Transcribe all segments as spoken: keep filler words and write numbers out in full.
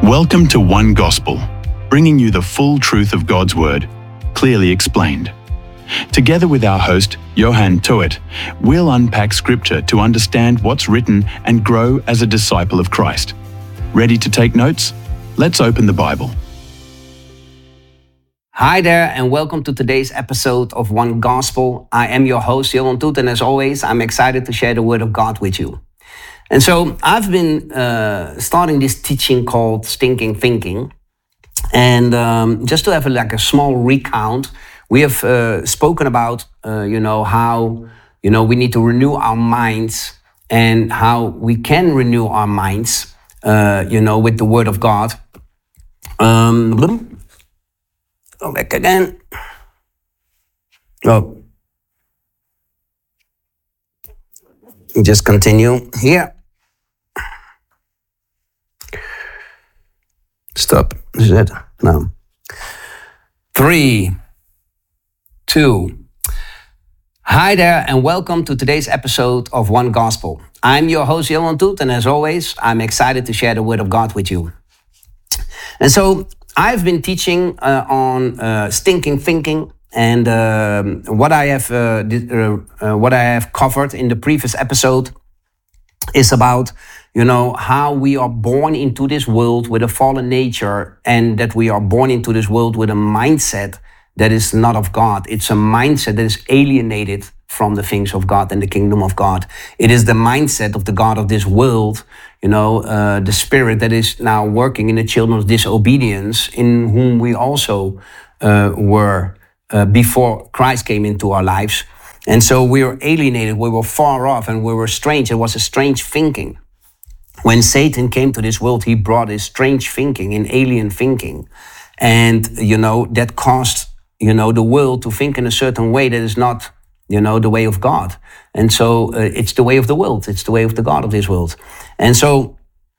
Welcome to One Gospel, bringing you the full truth of God's Word, clearly explained. Together with our host, Johan Toet, we'll unpack Scripture to understand what's written and grow as a disciple of Christ. Ready to take notes? Let's open the Bible. Hi there, and welcome to today's episode of One Gospel. I am your host, Johan Toet, and as always, I'm excited to share the Word of God with you. And so I've been uh, starting this teaching called Stinking Thinking. And um, just to have a, like a small recount, we have uh, spoken about, uh, you know, how, you know, we need to renew our minds and how we can renew our minds, uh, you know, with the Word of God. Um, go back again. Oh. Just continue here. Stop. Is it? No. Three, two. Hi there, and welcome to today's episode of One Gospel. I'm your host, Johan Toet, and as always, I'm excited to share the Word of God with you. And so I've been teaching uh, on uh, stinking thinking, and uh, what I have uh, did, uh, uh, what I have covered in the previous episode is about, you know, how we are born into this world with a fallen nature, and that we are born into this world with a mindset that is not of God. It's a mindset that is alienated from the things of God and the kingdom of God. It is the mindset of the God of this world, you know, uh, the spirit that is now working in the children of disobedience, in whom we also uh, were uh, before Christ came into our lives. And so we were alienated, we were far off, and we were strange. It was a strange thinking. When Satan came to this world, he brought his strange thinking, in alien thinking. And, you know, that caused, you know, the world to think in a certain way that is not, you know, the way of God. And so uh, it's the way of the world. It's the way of the God of this world. And so,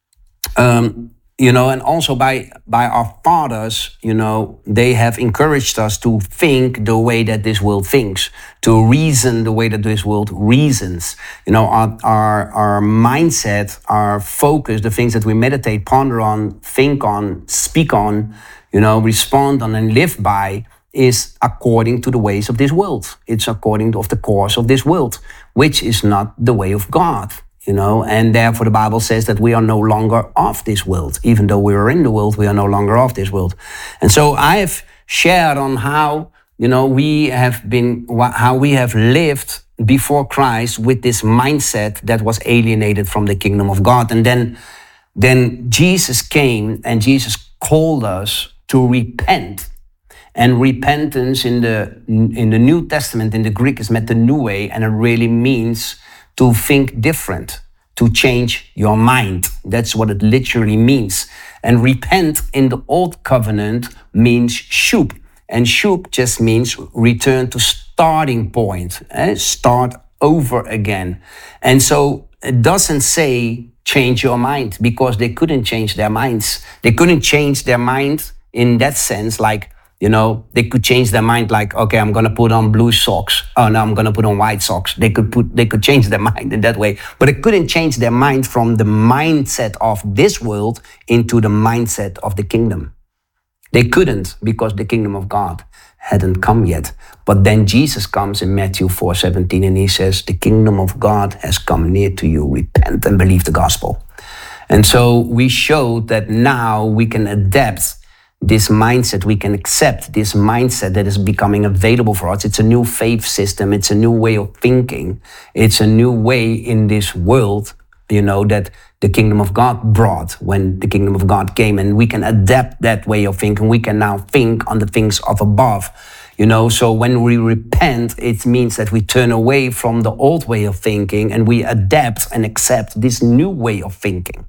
um, you know, and also by, by our fathers, you know, they have encouraged us to think the way that this world thinks, to reason the way that this world reasons. You know, our, our, our mindset, our focus, the things that we meditate, ponder on, think on, speak on, you know, respond on and live by is according to the ways of this world. It's according to the course of this world, which is not the way of God. You know, and therefore the Bible says that we are no longer of this world. Even though we are in the world, we are no longer of this world. And so I have shared on how, you know, we have been, how we have lived before Christ with this mindset that was alienated from the kingdom of God. And then, then Jesus came and Jesus called us to repent. And repentance in the, in the New Testament, in the Greek, is metanoia, and it really means to think different, to change your mind. That's what it literally means. And repent in the Old Covenant means shub. And shub just means return to starting point, eh? Start over again. And so it doesn't say change your mind, because they couldn't change their minds. They couldn't change their mind in that sense, like, you know, they could change their mind like, okay, I'm going to put on blue socks. Oh, no, I'm going to put on white socks. They could put, they could change their mind in that way, but they couldn't change their mind from the mindset of this world into the mindset of the kingdom. They couldn't, because the kingdom of God hadn't come yet. But then Jesus comes in Matthew four seventeen, and he says, the kingdom of God has come near to you. Repent and believe the gospel. And so we showed that now we can adapt this mindset, we can accept this mindset that is becoming available for us. It's a new faith system. It's a new way of thinking. It's a new way in this world, you know, that the kingdom of God brought when the kingdom of God came. And we can adapt that way of thinking. We can now think on the things of above, you know. So when we repent, it means that we turn away from the old way of thinking and we adapt and accept this new way of thinking.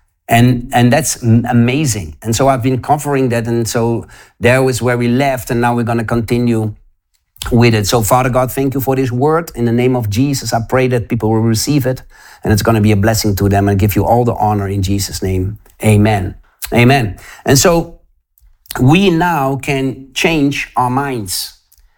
And and that's amazing. And so I've been covering that. And so there was where we left, and now we're going to continue with it. So Father God, thank you for this word. In the name of Jesus, I pray that people will receive it, and it's going to be a blessing to them, and give you all the honor in Jesus' name. Amen. Amen. And so we now can change our minds.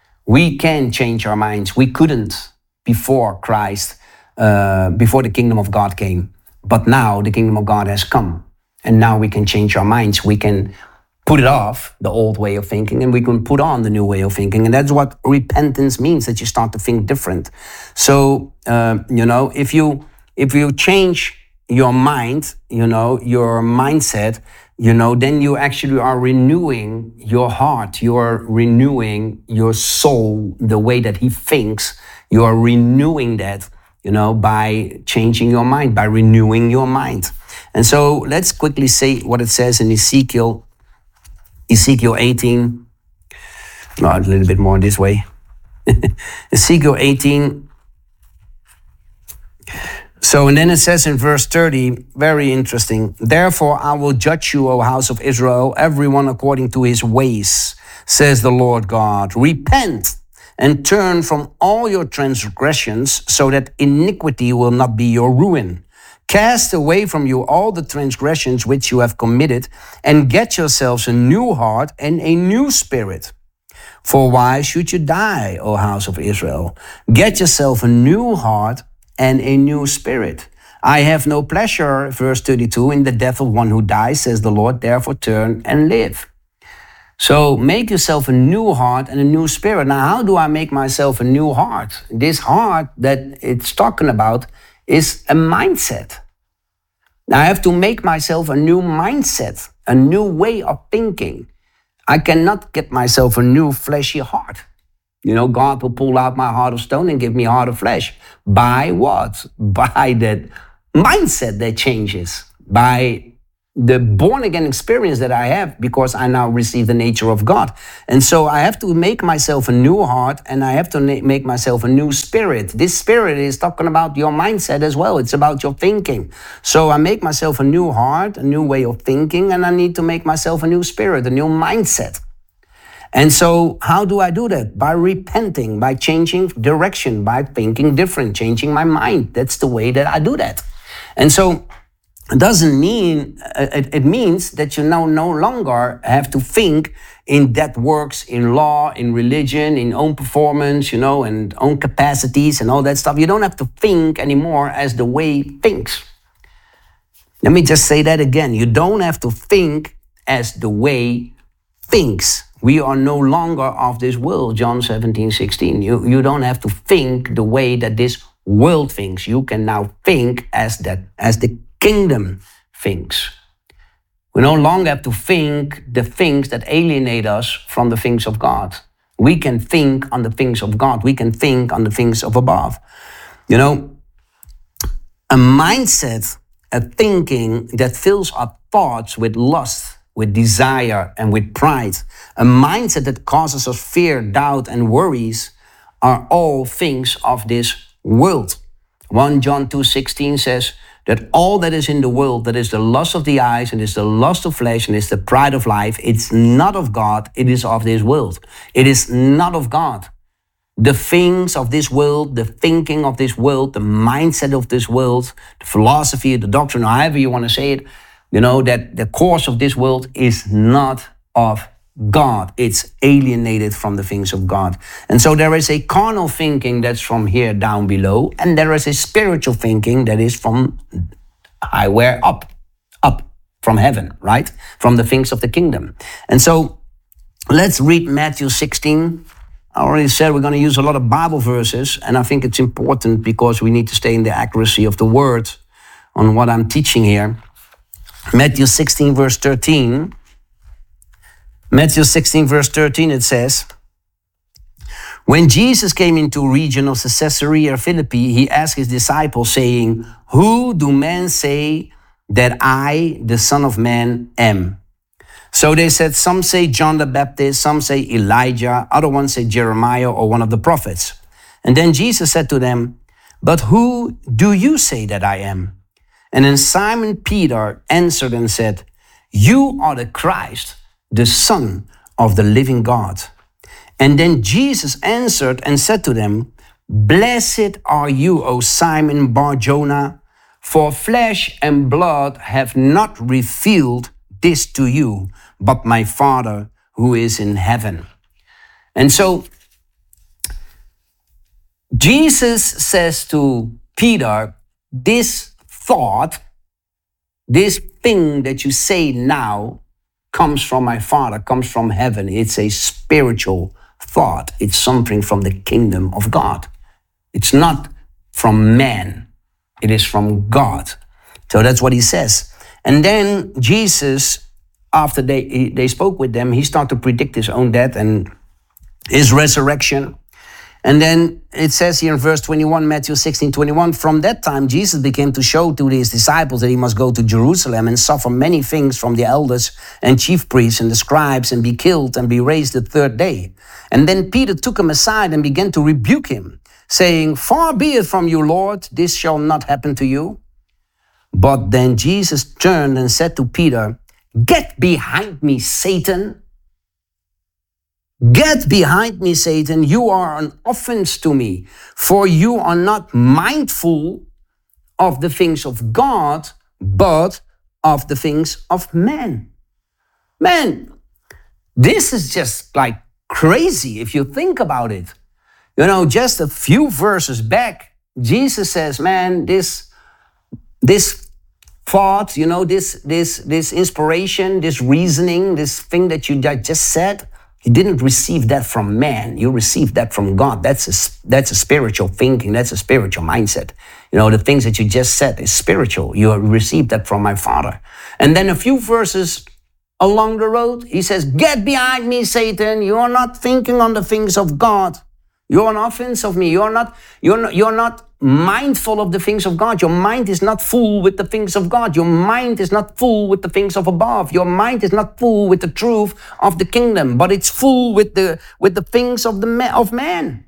We can change our minds. We couldn't before Christ, uh, before the kingdom of God came. But now the kingdom of God has come. And now we can change our minds. We can put it off, the old way of thinking, and we can put on the new way of thinking. And that's what repentance means, that you start to think different. So, uh, you know, if you if you change your mind, you know, your mindset, you know, then you actually are renewing your heart. You are renewing your soul, the way that he thinks. You are renewing that, you know, by changing your mind, by renewing your mind. And so let's quickly say what it says in Ezekiel, Ezekiel eighteen. No, a little bit more this way. Ezekiel eighteen. So, and then it says in verse thirty, very interesting. Therefore, I will judge you, O house of Israel, everyone according to his ways, says the Lord God. Repent and turn from all your transgressions, so that iniquity will not be your ruin. Cast away from you all the transgressions which you have committed, and get yourselves a new heart and a new spirit. For why should you die, O house of Israel? Get yourself a new heart and a new spirit. I have no pleasure, verse thirty-two, in the death of one who dies, says the Lord, therefore turn and live. So make yourself a new heart and a new spirit. Now, how do I make myself a new heart? This heart that it's talking about is a mindset. Now, I have to make myself a new mindset, a new way of thinking. I cannot get myself a new fleshy heart. You know, God will pull out my heart of stone and give me a heart of flesh. By what? By that mindset that changes. By the born-again experience that I have, because I now receive the nature of God. And so I have to make myself a new heart, and I have to make myself a new spirit. This spirit is talking about your mindset as well. It's about your thinking. So I make myself a new heart, a new way of thinking, and I need to make myself a new spirit, a new mindset. And so how do I do that? By repenting, by changing direction, by thinking different, changing my mind. That's the way that I do that. And so it doesn't mean, it, it means that you now no longer have to think in dead works, in law, in religion, in own performance, you know, and own capacities and all that stuff. You don't have to think anymore as the way thinks. Let me just say that again. You don't have to think as the way thinks. We are no longer of this world, John seventeen, sixteen. You, you don't have to think the way that this world thinks. You can now think as that, as the kingdom thinks. We no longer have to think the things that alienate us from the things of God. We can think on the things of God. We can think on the things of above. You know, a mindset, a thinking that fills our thoughts with lust, with desire, and with pride, a mindset that causes us fear, doubt, and worries, are all things of this world. First John two sixteen says that all that is in the world, that is the lust of the eyes, and is the lust of flesh, and is the pride of life, it's not of God, it is of this world. It is not of God. The things of this world, the thinking of this world, the mindset of this world, the philosophy, the doctrine, however you want to say it, you know, that the course of this world is not of God. It's alienated from the things of God. And so there is a carnal thinking that's from here down below, and there is a spiritual thinking that is from highwhere up, up from heaven, right? From the things of the kingdom. And so let's read Matthew sixteen. I already said we're going to use a lot of Bible verses, and I think it's important because we need to stay in the accuracy of the word on what I'm teaching here. Matthew sixteen, verse thirteen. Matthew sixteen, verse thirteen, it says, when Jesus came into region of Caesarea Philippi, he asked his disciples, saying, who do men say that I, the Son of Man, am? So they said, some say John the Baptist, some say Elijah, other ones say Jeremiah or one of the prophets. And then Jesus said to them, but who do you say that I am? And then Simon Peter answered and said, you are the Christ, the Son of the living God. And then Jesus answered and said to them, blessed are you, O Simon Bar-Jonah, for flesh and blood have not revealed this to you, but my Father who is in heaven. And so Jesus says to Peter, this thought this thing that you say now comes from my Father, comes from heaven. It's a spiritual thought. It's something from the kingdom of God. It's not from man. It is from God. So that's what he says. And then Jesus, after they, they spoke with them, he started to predict his own death and his resurrection. And then it says here in verse twenty-one, Matthew sixteen, twenty-one, from that time Jesus began to show to his disciples that he must go to Jerusalem and suffer many things from the elders and chief priests and the scribes and be killed and be raised the third day. And then Peter took him aside and began to rebuke him, saying, far be it from you, Lord, this shall not happen to you. But then Jesus turned and said to Peter, get behind me, Satan. Get behind me, Satan. You are an offense to me, for you are not mindful of the things of God, but of the things of man. Man, this is just like crazy if you think about it. You know, just a few verses back, Jesus says, man, this, this thought, you know, this, this, this inspiration, this reasoning, this thing that you just said, you didn't receive that from man. You received that from God. That's a, that's a spiritual thinking. That's a spiritual mindset. You know, the things that you just said is spiritual. You received that from my Father. And then a few verses along the road, he says, get behind me, Satan. You are not thinking on the things of God. You're an offense of me. You're not, you're not, you're not mindful of the things of God. Your mind is not full with the things of God. Your mind is not full with the things of above. Your mind is not full with the truth of the kingdom, but it's full with the, with the things of, the ma- of man.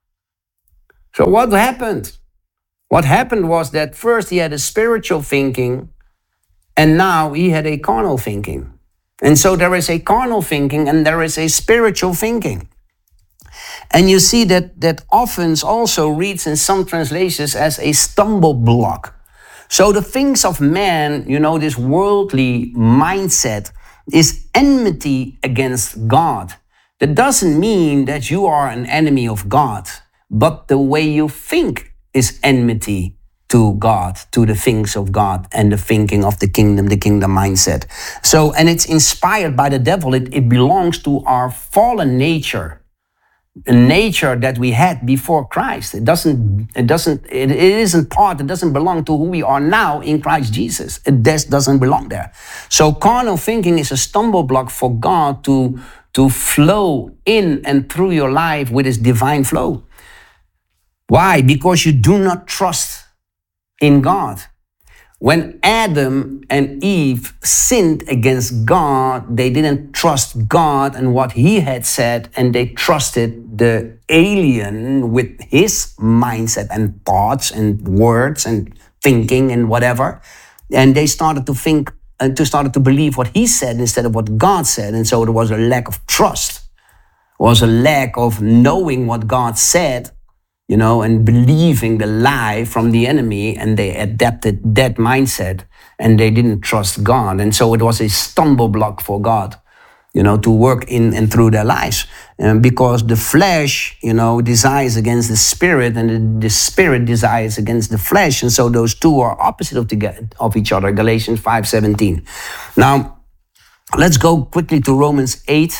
So what happened? What happened was that first he had a spiritual thinking, and now he had a carnal thinking. And so there is a carnal thinking and there is a spiritual thinking. And you see that that offense also reads in some translations as a stumble block. So the things of man, you know, this worldly mindset is enmity against God. That doesn't mean that you are an enemy of God, but the way you think is enmity to God, to the things of God and the thinking of the kingdom, the kingdom mindset. So, and it's inspired by the devil. It, it belongs to our fallen nature. The nature that we had before Christ. It doesn't, it doesn't, it, it isn't part, it doesn't belong to who we are now in Christ Jesus. It just doesn't belong there. So carnal thinking is a stumble block for God to, to flow in and through your life with his divine flow. Why? Because you do not trust in God. When Adam and Eve sinned against God, they didn't trust God and what he had said, and they trusted the alien with his mindset and thoughts and words and thinking and whatever. And they started to think and to started to believe what he said instead of what God said. And so there was a lack of trust, was a lack of knowing what God said, you know, and believing the lie from the enemy, and they adapted that mindset and they didn't trust God. And so it was a stumble block for God, you know, to work in and through their lives. Um, because the flesh, you know, desires against the spirit, and the, the spirit desires against the flesh. And so those two are opposite of, the, of each other, Galatians five seventeen. Now, let's go quickly to Romans eight.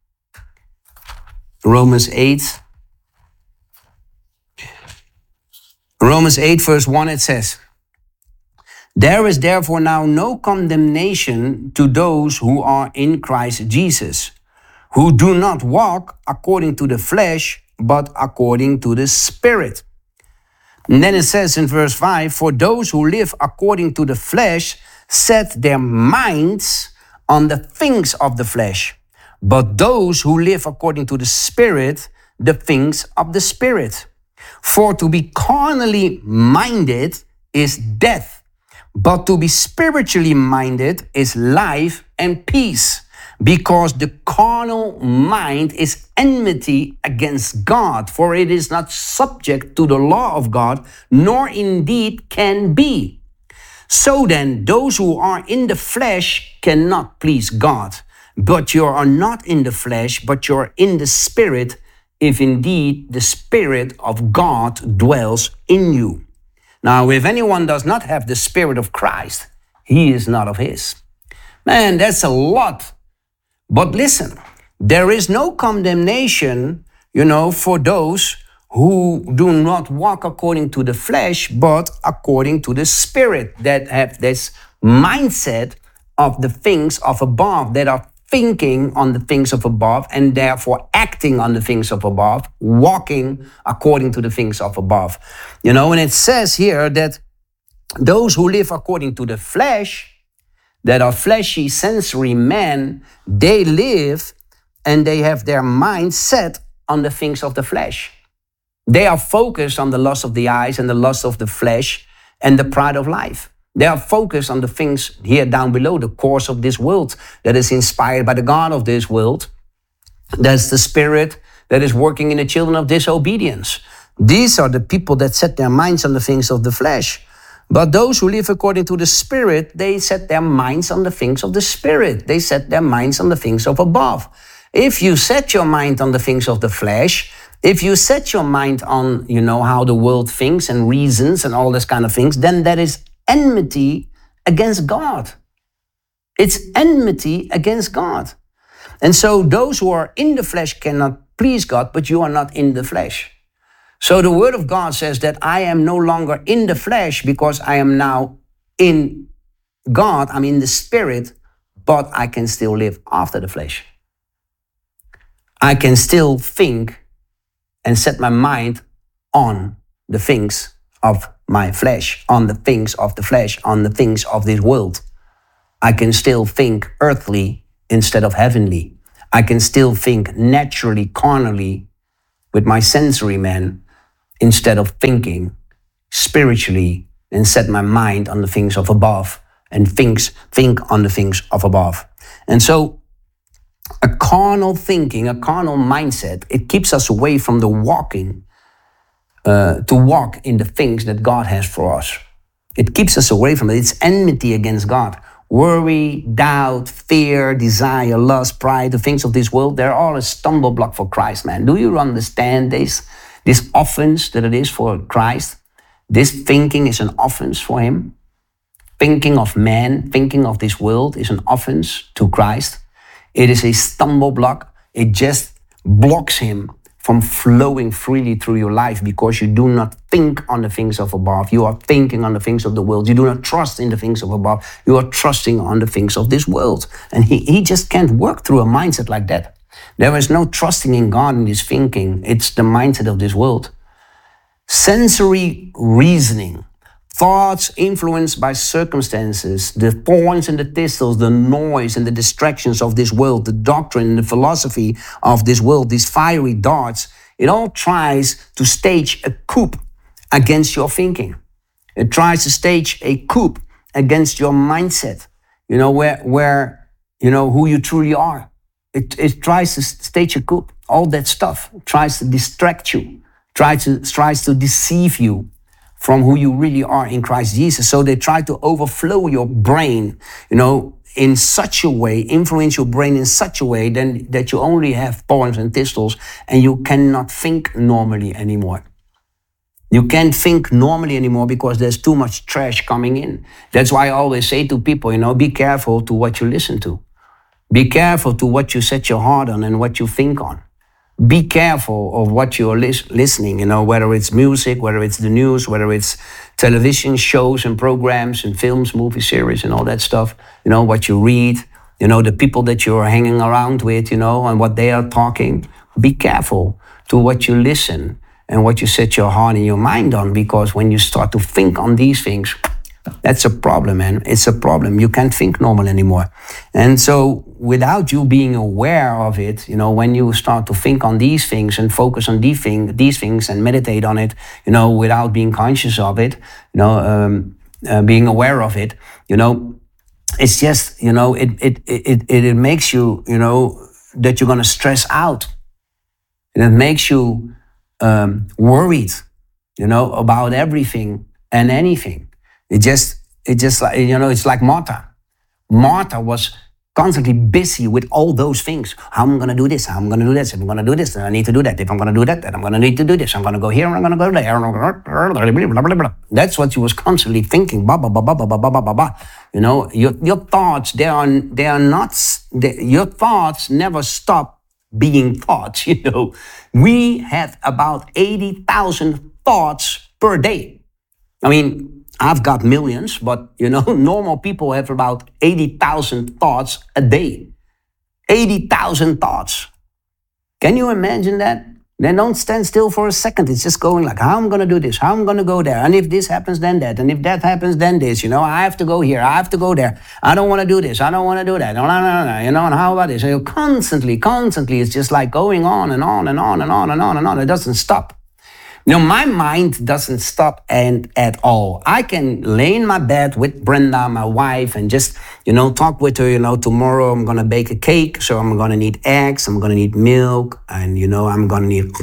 Romans eight. Romans eight verse one, it says, there is therefore now no condemnation to those who are in Christ Jesus, who do not walk according to the flesh, but according to the Spirit. And then it says in verse five, for those who live according to the flesh set their minds on the things of the flesh, but those who live according to the Spirit, the things of the Spirit. For to be carnally minded is death, but to be spiritually minded is life and peace, because the carnal mind is enmity against God, for it is not subject to the law of God, nor indeed can be. So then, those who are in the flesh cannot please God, but you are not in the flesh, but you are in the Spirit, if indeed the Spirit of God dwells in you. Now, if anyone does not have the Spirit of Christ, he is not of his. Man, that's a lot. But listen, there is no condemnation, you know, for those who do not walk according to the flesh, but according to the Spirit, that have this mindset of the things of above, that are thinking on the things of above and therefore acting on the things of above, walking according to the things of above. You know, and it says here that those who live according to the flesh, that are fleshy, sensory men, they live and they have their mind set on the things of the flesh. They are focused on the lust of the eyes and the lust of the flesh and the pride of life. They are focused on the things here down below, the course of this world that is inspired by the God of this world. That's the spirit that is working in the children of disobedience. These are the people that set their minds on the things of the flesh. But those who live according to the Spirit, they set their minds on the things of the Spirit. They set their minds on the things of above. If you set your mind on the things of the flesh, if you set your mind on, you know, how the world thinks and reasons and all this kind of things, then that is enmity against God. It's enmity against God. And so those who are in the flesh cannot please God, but you are not in the flesh. So the word of God says that I am no longer in the flesh because I am now in God, I'm in the Spirit, but I can still live after the flesh. I can still think and set my mind on the things of my flesh, on the things of the flesh, on the things of this world. I can still think earthly instead of heavenly. I can still think naturally, carnally, with my sensory man, instead of thinking spiritually and set my mind on the things of above and things, think on the things of above. And so a carnal thinking, a carnal mindset, it keeps us away from the walking, uh, to walk in the things that God has for us. It keeps us away from it. It's enmity against God. Worry, doubt, fear, desire, lust, pride, the things of this world, they're all a stumble block for Christ, man. Do you understand this? This offense that it is for Christ, this thinking is an offense for him. Thinking of man, thinking of this world is an offense to Christ. It is a stumble block. It just blocks him from flowing freely through your life because you do not think on the things of above. You are thinking on the things of the world. You do not trust in the things of above. You are trusting on the things of this world. And he, he just can't work through a mindset like that. There is no trusting in God in this thinking. It's the mindset of this world. Sensory reasoning, thoughts influenced by circumstances, the thorns and the thistles, the noise and the distractions of this world, the doctrine and the philosophy of this world, these fiery darts, it all tries to stage a coup against your thinking. It tries to stage a coup against your mindset, you know, where, where you know, who you truly are. It, it tries to stage a coup. All that stuff tries to distract you, tries to, tries to deceive you from who you really are in Christ Jesus. So they try to overflow your brain, you know, in such a way, influence your brain in such a way then that you only have thorns and thistles and you cannot think normally anymore. You can't think normally anymore because there's too much trash coming in. That's why I always say to people, you know, be careful to what you listen to. Be careful to what you set your heart on and what you think on. Be careful of what you're lis- listening, you know, whether it's music, whether it's the news, whether it's television shows and programs and films, movie series and all that stuff, you know, what you read, you know, the people that you're hanging around with, you know, and what they are talking. Be careful to what you listen and what you set your heart and your mind on, because when you start to think on these things, that's a problem, man. It's a problem. You can't think normal anymore. And so without you being aware of it, you know, when you start to think on these things and focus on these, thing, these things and meditate on it, you know, without being conscious of it, you know, um, uh, being aware of it, you know, it's just, you know, it, it, it, it, it makes you, you know, that you're going to stress out. And it makes you um, worried, you know, about everything and anything. It just, it just like, you know, it's like Martha. Martha was constantly busy with all those things. How am I going to do this? How am I going to do this? If I'm going to do this, then I need to do that. If I'm going to do that, then I'm going to need to do this. I'm going to go here, and I'm going to go there. That's what you was constantly thinking. Bah, bah, bah, bah, bah, bah, bah, bah, bah. You know, your, your thoughts, they are, they are not, they, your thoughts never stop being thoughts, you know. We have about eighty thousand thoughts per day. I mean, I've got millions, but, you know, normal people have about eighty thousand thoughts a day. eighty thousand thoughts. Can you imagine that? They don't stand still for a second. It's just going like, how am I going to do this? How am I going to go there? And if this happens, then that. And if that happens, then this. You know, I have to go here. I have to go there. I don't want to do this. I don't want to do that. No, no, no, no. You know, and how about this? And you constantly, constantly, it's just like going on and on and on and on and on and on. It doesn't stop. You know, my mind doesn't stop and at all. I can lay in my bed with Brenda, my wife, and just, you know, talk with her, you know, tomorrow I'm going to bake a cake, so I'm going to need eggs, I'm going to need milk, and, you know, I'm going to need...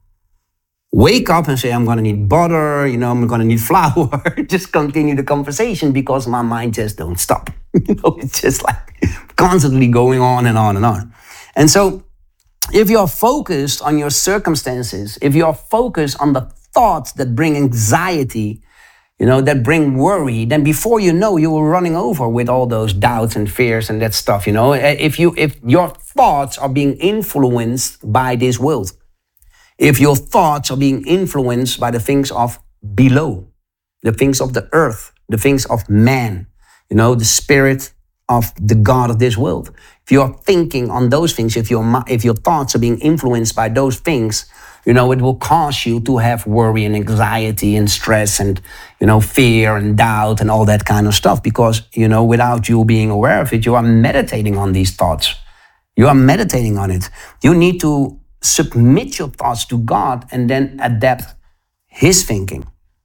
Wake up and say, I'm going to need butter, you know, I'm going to need flour. Just continue the conversation because my mind just don't stop. You know, it's just like constantly going on and on and on. And so, if you're focused on your circumstances, if you're focused on the thoughts that bring anxiety, you know, that bring worry, then before you know, you were running over with all those doubts and fears and that stuff, you know. If you, if your thoughts are being influenced by this world, if your thoughts are being influenced by the things of below, the things of the earth, the things of man, you know, the spirit of the God of this world. If you're thinking on those things, if your if your thoughts are being influenced by those things, you know, it will cause you to have worry and anxiety and stress and, you know, fear and doubt and all that kind of stuff. Because, you know, without you being aware of it, you are meditating on these thoughts. You are meditating on it. You need to submit your thoughts to God and then adapt His thinking.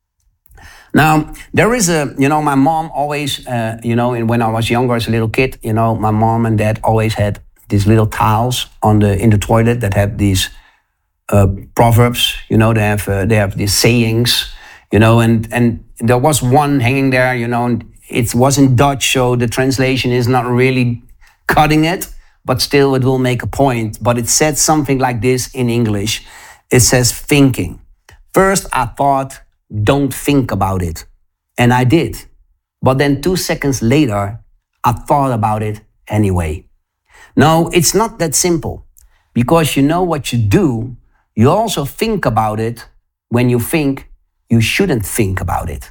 Now, there is a, you know, my mom always, uh, you know, when I was younger as a little kid, you know, my mom and dad always had these little tiles on the in the toilet that have these uh, proverbs, you know, they have uh, they have these sayings, you know, and and there was one hanging there, you know, and it was in Dutch, so the translation is not really cutting it, but still it will make a point. But it said something like this in English. It says thinking. First, I thought, don't think about it. And I did. But then two seconds later, I thought about it anyway. No, it's not that simple. Because you know what you do, you also think about it when you think you shouldn't think about it.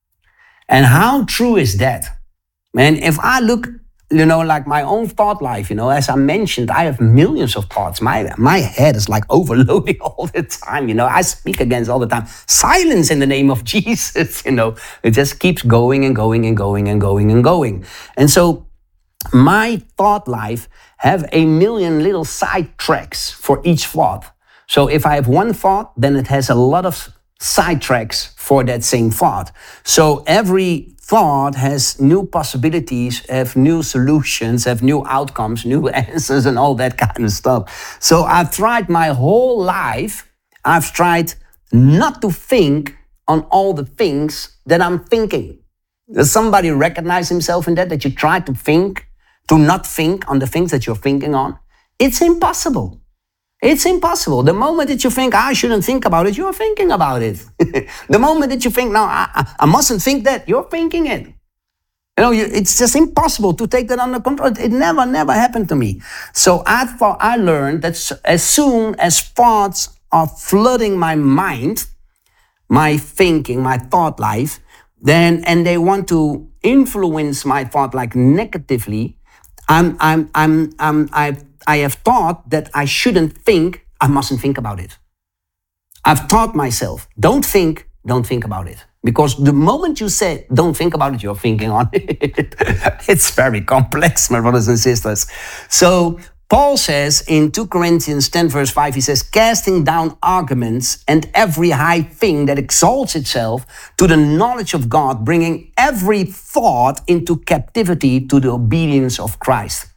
And how true is that? Man, if I look, you know, like my own thought life, you know, as I mentioned, I have millions of thoughts. My my head is like overloading all the time, you know. I speak against all the time. Silence in the name of Jesus, you know. It just keeps going and going and going and going and going. And so my thought life have a million little side tracks for each thought. So if I have one thought, then it has a lot of side tracks for that same thought. So every thought has new possibilities, have new solutions, have new outcomes, new answers, and all that kind of stuff. So I've tried my whole life, I've tried not to think on all the things that I'm thinking. Does somebody recognize himself in that, that you try to think, to not think on the things that you're thinking on? It's impossible. It's impossible. The moment that you think, I shouldn't think about it, you're thinking about it. The moment that you think, no, I, I, I mustn't think that, you're thinking it. You know, you, it's just impossible to take that under control. It never, never happened to me. So I thought, I learned that as soon as thoughts are flooding my mind, my thinking, my thought life, then, and they want to influence my thought like negatively, I'm, I'm, I'm, I'm, I've, I have thought that I shouldn't think, I mustn't think about it. I've taught myself, don't think, don't think about it. Because the moment you say, don't think about it, you're thinking on it. It's very complex, my brothers and sisters. So Paul says in Second Corinthians ten verse five, he says, casting down arguments and every high thing that exalts itself to the knowledge of God, bringing every thought into captivity to the obedience of Christ.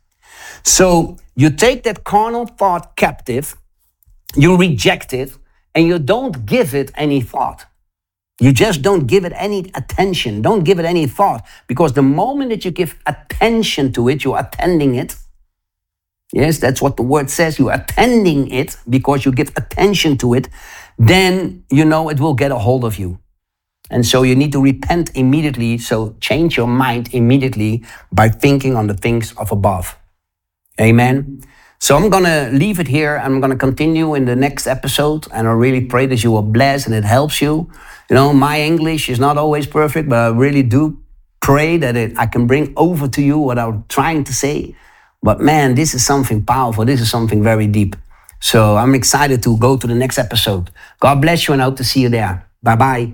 So you take that carnal thought captive, you reject it, and you don't give it any thought. You just don't give it any attention. Don't give it any thought. Because the moment that you give attention to it, you're attending it. Yes, that's what the word says. You're attending it because you give attention to it. Then you know it will get a hold of you. And so you need to repent immediately. So change your mind immediately by thinking on the things of above. Amen. So I'm going to leave it here. I'm going to continue in the next episode. And I really pray that you are blessed and it helps you. You know, my English is not always perfect, but I really do pray that it, I can bring over to you what I'm trying to say. But man, this is something powerful. This is something very deep. So I'm excited to go to the next episode. God bless you and I hope to see you there. Bye-bye.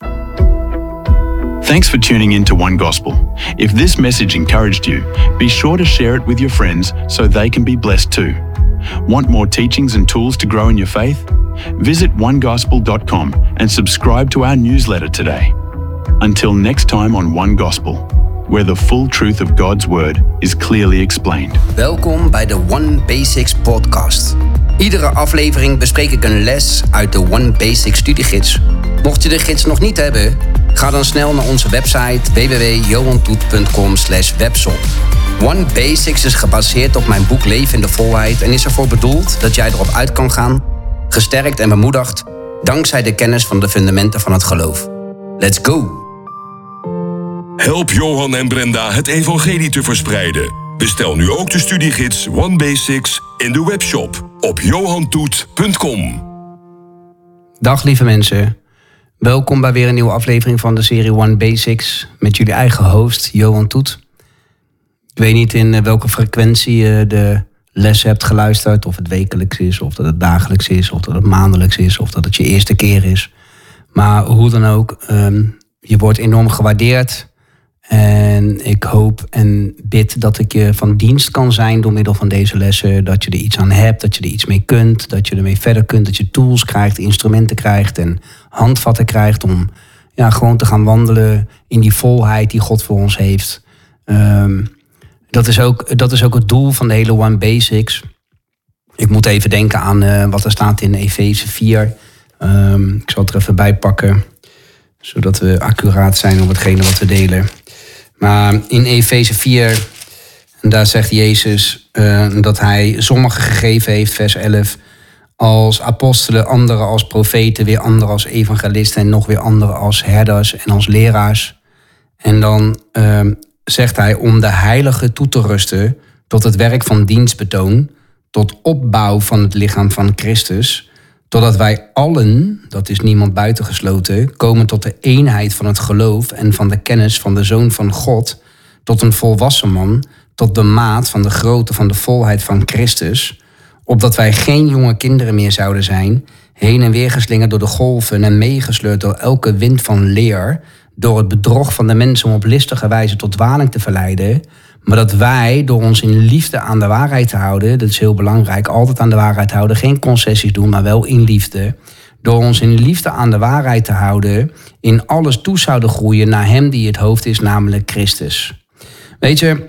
Thanks for tuning in to One Gospel. If this message encouraged you, be sure to share it with your friends so they can be blessed too. Want more teachings and tools to grow in your faith? Visit one gospel dot com and subscribe to our newsletter today. Until next time on One Gospel, where the full truth of God's Word is clearly explained. Welkom bij de One Basics podcast. Iedere aflevering bespreek ik een les uit de One Basics studiegids. Mocht je de gids nog niet hebben, ga dan snel naar onze website w w w punt johan toet punt com slash webshop. One Basics is gebaseerd op mijn boek Leven in de Volheid en is ervoor bedoeld dat jij erop uit kan gaan, gesterkt en bemoedigd, dankzij de kennis van de fundamenten van het geloof. Let's go! Help Johan en Brenda het evangelie te verspreiden. Bestel nu ook de studiegids One Basics in de webshop op johan toet punt com. Dag lieve mensen. Welkom bij weer een nieuwe aflevering van de serie One Basics met jullie eigen host Johan Toet. Ik weet niet in welke frequentie je de lessen hebt geluisterd, of het wekelijks is, of dat het dagelijks is, of dat het maandelijks is, of dat het je eerste keer is. Maar hoe dan ook, um, je wordt enorm gewaardeerd. En ik hoop en bid dat ik je van dienst kan zijn door middel van deze lessen. Dat je er iets aan hebt, dat je er iets mee kunt, dat je ermee verder kunt. Dat je tools krijgt, instrumenten krijgt en handvatten krijgt om ja, gewoon te gaan wandelen in die volheid die God voor ons heeft. Um, dat, is ook, dat is ook het doel van de hele One Basics. Ik moet even denken aan uh, wat er staat in Efeze vier. Um, ik zal het er even bij pakken, zodat we accuraat zijn op hetgene wat we delen. Maar in Efeze vier, en daar zegt Jezus uh, dat hij sommigen gegeven heeft, vers elf... als apostelen, anderen als profeten, weer anderen als evangelisten en nog weer anderen als herders en als leraars. En dan uh, zegt hij om de heiligen toe te rusten tot het werk van dienstbetoon, tot opbouw van het lichaam van Christus, totdat wij allen, dat is niemand buitengesloten, komen tot de eenheid van het geloof en van de kennis van de Zoon van God, tot een volwassen man, tot de maat van de grootte van de volheid van Christus, opdat wij geen jonge kinderen meer zouden zijn, heen en weer geslingerd door de golven en meegesleurd door elke wind van leer, door het bedrog van de mensen om op listige wijze tot dwaling te verleiden, maar dat wij door ons in liefde aan de waarheid te houden, dat is heel belangrijk, altijd aan de waarheid houden, geen concessies doen, maar wel in liefde, door ons in liefde aan de waarheid te houden, in alles toe zouden groeien naar hem die het hoofd is, namelijk Christus. Weet je,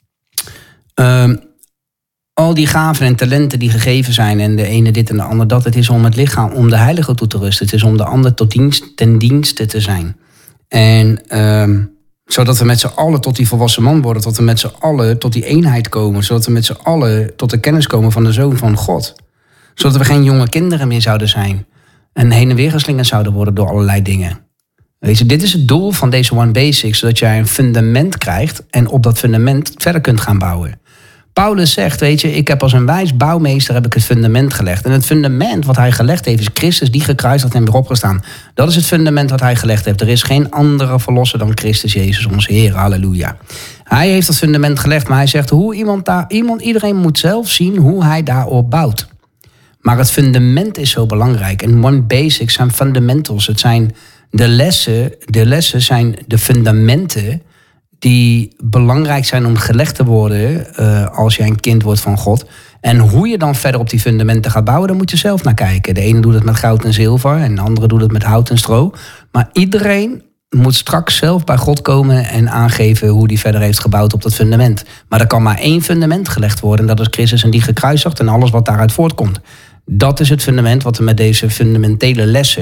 uh, al die gaven en talenten die gegeven zijn en de ene dit en de ander dat, het is om het lichaam, om de heilige toe te rusten. Het is om de ander tot dienst, ten dienste te zijn. En uh, zodat we met z'n allen tot die volwassen man worden, tot we met z'n allen tot die eenheid komen, zodat we met z'n allen tot de kennis komen van de Zoon van God. Zodat we geen jonge kinderen meer zouden zijn en heen en weer geslingerd zouden worden door allerlei dingen. Weet je, dit is het doel van deze One Basics, zodat jij een fundament krijgt en op dat fundament verder kunt gaan bouwen. Paulus zegt, weet je, ik heb als een wijs bouwmeester heb ik het fundament gelegd. En het fundament wat hij gelegd heeft is Christus die gekruisigd en weer opgestaan. Dat is het fundament wat hij gelegd heeft. Er is geen andere verlosser dan Christus Jezus, onze Heer. Halleluja. Hij heeft het fundament gelegd, maar hij zegt hoe iemand daar, iemand, iedereen moet zelf zien hoe hij daarop bouwt. Maar het fundament is zo belangrijk. En One Basics zijn fundamentals. Het zijn de lessen, de lessen zijn de fundamenten die belangrijk zijn om gelegd te worden uh, als jij een kind wordt van God. En hoe je dan verder op die fundamenten gaat bouwen, daar moet je zelf naar kijken. De ene doet het met goud en zilver en de andere doet het met hout en stro. Maar iedereen moet straks zelf bij God komen en aangeven hoe die verder heeft gebouwd op dat fundament. Maar er kan maar één fundament gelegd worden en dat is Christus en die gekruisigd en alles wat daaruit voortkomt. Dat is het fundament wat we met deze fundamentele lessen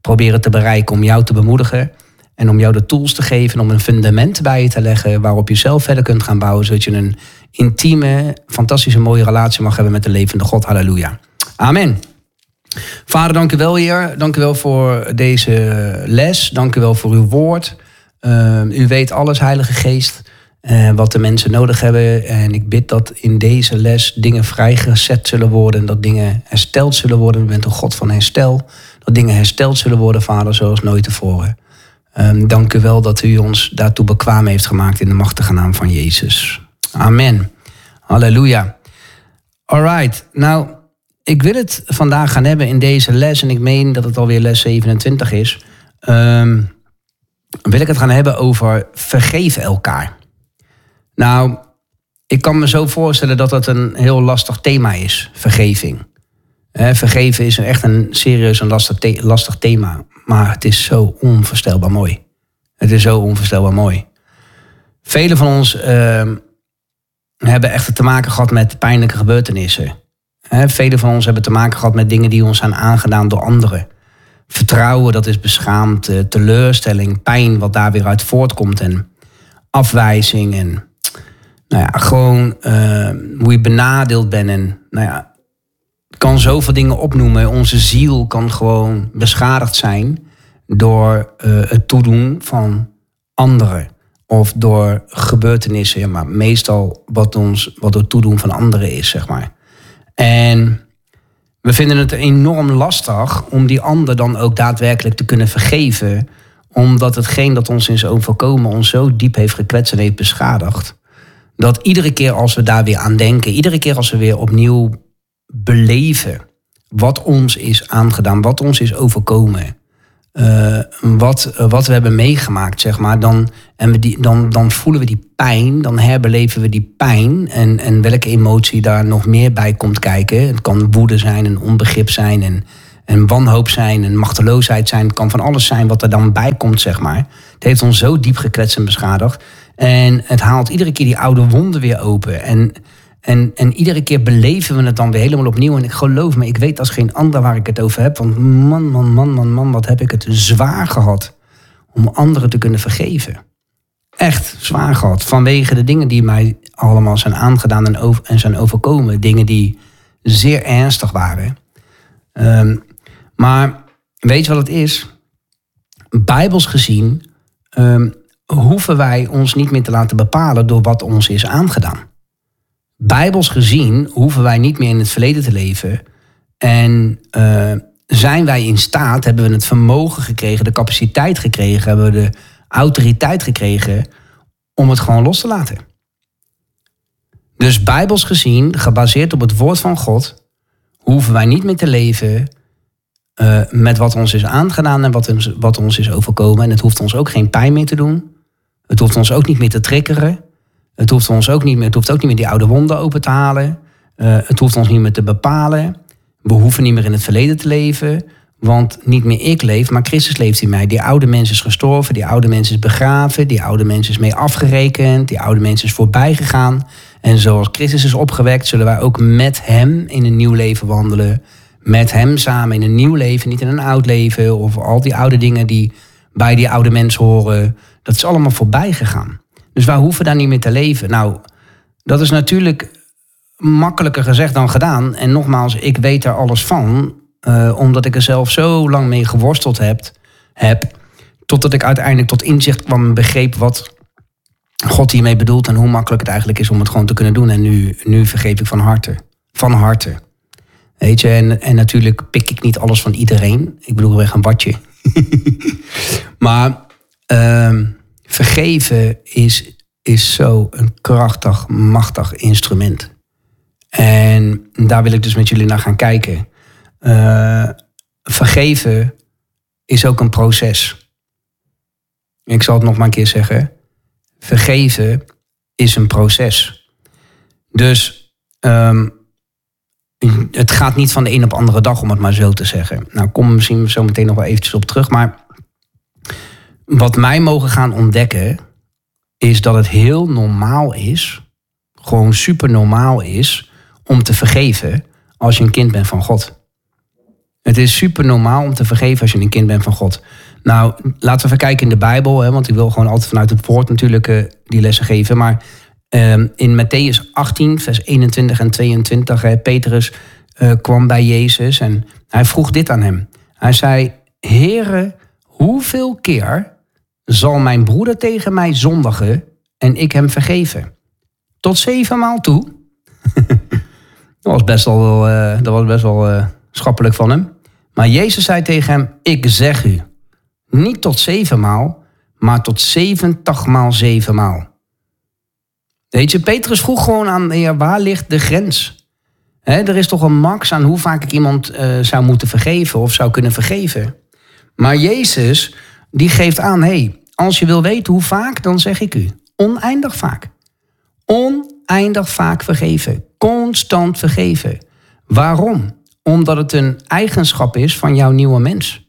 proberen te bereiken om jou te bemoedigen. En om jou de tools te geven, om een fundament bij je te leggen waarop je zelf verder kunt gaan bouwen. Zodat je een intieme, fantastische, mooie relatie mag hebben met de levende God. Halleluja. Amen. Vader, dank u wel, Heer. Dank u wel voor deze les. Dank u wel voor uw woord. Uh, u weet alles, Heilige Geest, uh, wat de mensen nodig hebben. En ik bid dat in deze les dingen vrijgezet zullen worden. Dat dingen hersteld zullen worden. U bent een God van herstel. Dat dingen hersteld zullen worden, Vader, zoals nooit tevoren. Um, dank u wel dat u ons daartoe bekwaam heeft gemaakt in de machtige naam van Jezus. Amen. Halleluja. Alright, nou, ik wil het vandaag gaan hebben in deze les, en ik meen dat het alweer les zevenentwintig is. Um, wil ik het gaan hebben over vergeven elkaar. Nou, ik kan me zo voorstellen dat het een heel lastig thema is, vergeving. He, vergeven is echt een serieus en lastig, the- lastig thema. Maar het is zo onvoorstelbaar mooi. Het is zo onvoorstelbaar mooi. Velen van ons uh, hebben echt te maken gehad met pijnlijke gebeurtenissen. He, velen van ons hebben te maken gehad met dingen die ons zijn aangedaan door anderen. Vertrouwen, dat is beschaamd. Uh, teleurstelling, pijn, wat daar weer uit voortkomt. En afwijzing. En nou ja, gewoon uh, hoe je benadeeld bent. En nou ja, kan zoveel dingen opnoemen. Onze ziel kan gewoon beschadigd zijn door uh, het toedoen van anderen. Of door gebeurtenissen, ja, maar meestal wat, ons, wat het toedoen van anderen is, zeg maar. En we vinden het enorm lastig om die ander dan ook daadwerkelijk te kunnen vergeven. Omdat hetgeen dat ons is overkomen ons zo diep heeft gekwetst en heeft beschadigd. Dat iedere keer als we daar weer aan denken, iedere keer als we weer opnieuw beleven wat ons is aangedaan, wat ons is overkomen, uh, wat, uh, wat we hebben meegemaakt, zeg maar, dan, en we die, dan, dan voelen we die pijn, dan herbeleven we die pijn en, en welke emotie daar nog meer bij komt kijken. Het kan woede zijn en onbegrip zijn en, en wanhoop zijn en machteloosheid zijn. Het kan van alles zijn wat er dan bij komt, zeg maar. Het heeft ons zo diep gekwetst en beschadigd. En het haalt iedere keer die oude wonden weer open. En En, en iedere keer beleven we het dan weer helemaal opnieuw. En ik geloof me, ik weet als geen ander waar ik het over heb. Want man, man, man, man, man, wat heb ik het zwaar gehad om anderen te kunnen vergeven. Echt zwaar gehad. Vanwege de dingen die mij allemaal zijn aangedaan en, over, en zijn overkomen. Dingen die zeer ernstig waren. Um, maar weet je wat het is? Bijbels gezien um, hoeven wij ons niet meer te laten bepalen door wat ons is aangedaan. Bijbels gezien hoeven wij niet meer in het verleden te leven. En uh, zijn wij in staat, hebben we het vermogen gekregen, de capaciteit gekregen, hebben we de autoriteit gekregen om het gewoon los te laten. Dus bijbels gezien, gebaseerd op het woord van God, hoeven wij niet meer te leven uh, met wat ons is aangedaan en wat ons, wat ons is overkomen. En het hoeft ons ook geen pijn meer te doen. Het hoeft ons ook niet meer te triggeren. Het hoeft ons ook niet meer, het hoeft ook niet meer die oude wonden open te halen. Uh, het hoeft ons niet meer te bepalen. We hoeven niet meer in het verleden te leven. Want niet meer ik leef, maar Christus leeft in mij. Die oude mens is gestorven, die oude mens is begraven. Die oude mens is mee afgerekend. Die oude mens is voorbij gegaan. En zoals Christus is opgewekt, zullen wij ook met hem in een nieuw leven wandelen. Met hem samen in een nieuw leven, niet in een oud leven. Of al die oude dingen die bij die oude mens horen. Dat is allemaal voorbij gegaan. Dus wij hoeven daar niet meer te leven. Nou, dat is natuurlijk makkelijker gezegd dan gedaan. En nogmaals, ik weet er alles van. Uh, omdat ik er zelf zo lang mee geworsteld heb, heb. Totdat ik uiteindelijk tot inzicht kwam en begreep wat God hiermee bedoelt. En hoe makkelijk het eigenlijk is om het gewoon te kunnen doen. En nu, nu vergeef ik van harte. Van harte. Weet je, en, en natuurlijk pik ik niet alles van iedereen. Ik bedoel weg een watje. maar... Uh, Vergeven is, is zo een krachtig, machtig instrument. En daar wil ik dus met jullie naar gaan kijken. Uh, vergeven is ook een proces. Ik zal het nog maar een keer zeggen. Vergeven is een proces. Dus um, het gaat niet van de een op de andere dag, om het maar zo te zeggen. Nou, ik kom misschien zo meteen nog wel eventjes op terug, maar wat mij mogen gaan ontdekken is dat het heel normaal is, gewoon super normaal is, om te vergeven als je een kind bent van God. Het is super normaal om te vergeven als je een kind bent van God. Nou, laten we even kijken in de Bijbel. Hè, want ik wil gewoon altijd vanuit het woord natuurlijk uh, die lessen geven. Maar uh, in Matthäus achttien, vers eenentwintig en tweeëntwintig... Hè, Petrus uh, kwam bij Jezus en hij vroeg dit aan hem. Hij zei, Heere, hoeveel keer zal mijn broeder tegen mij zondigen en ik hem vergeven? Tot zevenmaal toe? dat was best wel, uh, dat was best wel uh, schappelijk van hem. Maar Jezus zei tegen hem, ik zeg u, niet tot zevenmaal, maar tot zeventagmaal zevenmaal. Weet je, Petrus vroeg gewoon aan de Heer, waar ligt de grens? He, er is toch een max aan hoe vaak ik iemand uh, zou moeten vergeven of zou kunnen vergeven. Maar Jezus, die geeft aan, hey, als je wil weten hoe vaak, dan zeg ik u, oneindig vaak. Oneindig vaak vergeven, constant vergeven. Waarom? Omdat het een eigenschap is van jouw nieuwe mens.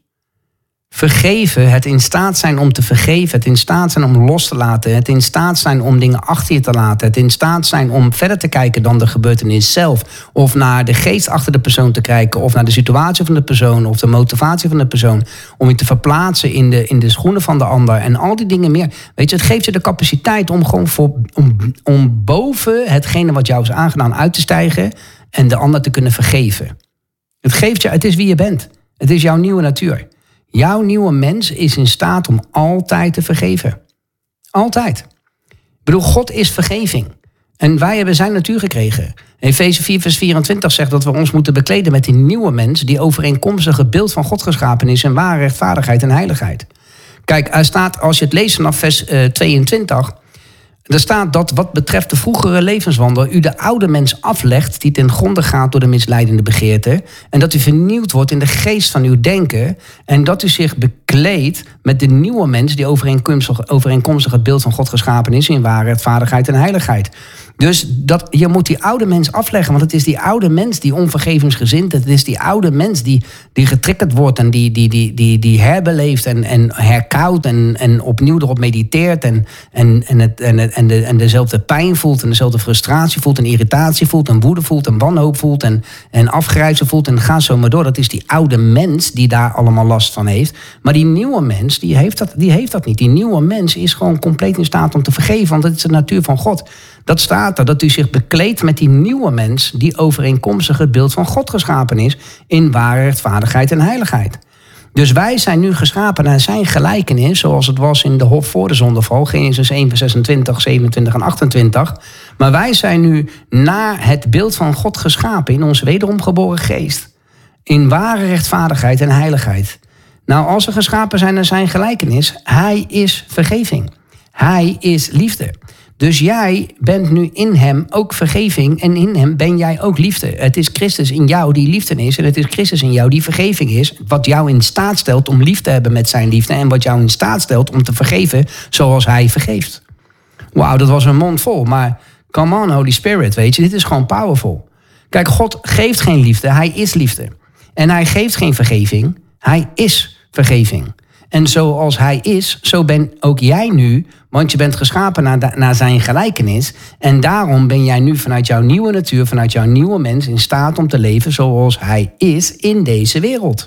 Vergeven, het in staat zijn om te vergeven, het in staat zijn om los te laten, het in staat zijn om dingen achter je te laten, het in staat zijn om verder te kijken dan de gebeurtenis zelf, of naar de geest achter de persoon te kijken, of naar de situatie van de persoon, of de motivatie van de persoon, om je te verplaatsen in de, in de schoenen van de ander en al die dingen meer. Weet je, het geeft je de capaciteit om gewoon voor, om, om boven hetgene wat jou is aangedaan uit te stijgen en de ander te kunnen vergeven. Het geeft je, het is wie je bent. Het is jouw nieuwe natuur. Jouw nieuwe mens is in staat om altijd te vergeven. Altijd. Ik bedoel, God is vergeving. En wij hebben zijn natuur gekregen. Efeze vier vers vierentwintig zegt dat we ons moeten bekleden met die nieuwe mens die overeenkomstig het beeld van God geschapen is in ware rechtvaardigheid en heiligheid. Kijk, er staat, als je het leest vanaf vers uh, tweeëntwintig... Er staat dat wat betreft de vroegere levenswandel u de oude mens aflegt die ten gronde gaat door de misleidende begeerte. En dat u vernieuwd wordt in de geest van uw denken. En dat u zich bekleedt met de nieuwe mens die overeenkomstig, overeenkomstig het beeld van God geschapen is in ware rechtvaardigheid en heiligheid. Dus dat, je moet die oude mens afleggen, want het is die oude mens die onvergevingsgezind is. Het is die oude mens die, die getriggerd wordt en die, die, die, die, die herbeleeft en, en herkoudt en, en opnieuw erop mediteert en, en, en, het, en, het, en, de, en dezelfde pijn voelt en dezelfde frustratie voelt en irritatie voelt en woede voelt en wanhoop voelt en, en afgrijzen voelt en ga zo maar door. Dat is die oude mens die daar allemaal last van heeft. Maar die nieuwe mens, die heeft dat, die heeft dat niet. Die nieuwe mens is gewoon compleet in staat om te vergeven, want dat is de natuur van God. Dat staat er, dat u zich bekleedt met die nieuwe mens die overeenkomstig het beeld van God geschapen is in ware rechtvaardigheid en heiligheid. Dus wij zijn nu geschapen naar zijn gelijkenis, zoals het was in de hof voor de zondeval, Genesis één vers zesentwintig, zevenentwintig en achtentwintig. Maar wij zijn nu naar het beeld van God geschapen in onze wederom geboren geest, in ware rechtvaardigheid en heiligheid. Nou, als we geschapen zijn naar zijn gelijkenis, hij is vergeving. Hij is liefde. Dus jij bent nu in hem ook vergeving en in hem ben jij ook liefde. Het is Christus in jou die liefde is en het is Christus in jou die vergeving is. Wat jou in staat stelt om lief te hebben met zijn liefde en wat jou in staat stelt om te vergeven zoals hij vergeeft. Wauw, dat was een mond vol, maar come on Holy Spirit, weet je, dit is gewoon powerful. Kijk, God geeft geen liefde, hij is liefde. En hij geeft geen vergeving, hij is vergeving. En zoals hij is, zo ben ook jij nu, want je bent geschapen naar, de, naar zijn gelijkenis. En daarom ben jij nu vanuit jouw nieuwe natuur, vanuit jouw nieuwe mens in staat om te leven zoals hij is in deze wereld.